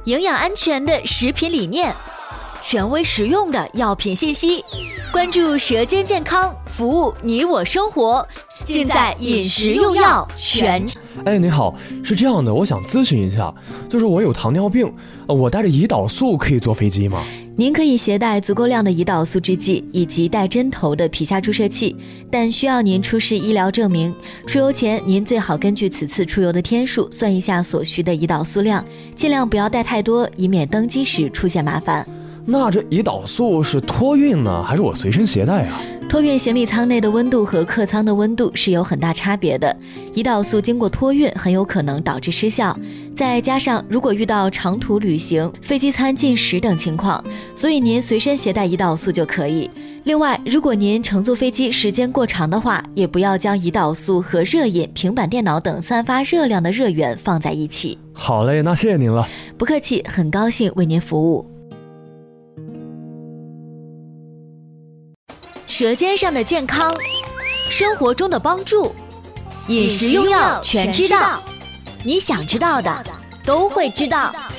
营养安全的食品理念，权威实用的药品信息，关注舌尖健康，服务你我生活，尽在饮食用药全。 你好，是这样的，我想咨询一下，就是我有糖尿病，我带着胰岛素可以坐飞机吗？ 您可以携带足够量的胰岛素制剂以及带针头的皮下注射器，但需要您出示医疗证明。出游前您最好根据此次出游的天数算一下所需的胰岛素量，尽量不要带太多，以免登机时出现麻烦。 那这胰岛素是托运呢，还是我随身携带啊？ 托运行李舱内的温度和客舱的温度是有很大差别的，胰岛素经过托运很有可能导致失效，再加上如果遇到长途旅行、飞机餐进食等情况，所以您随身携带胰岛素就可以。另外，如果您乘坐飞机时间过长的话，也不要将胰岛素和热饮、平板电脑等散发热量的热源放在一起。 好嘞，那谢谢您了。 不客气，很高兴为您服务。舌尖上的健康，生活中的帮助，饮食用药全知道，你想知道的都会知道。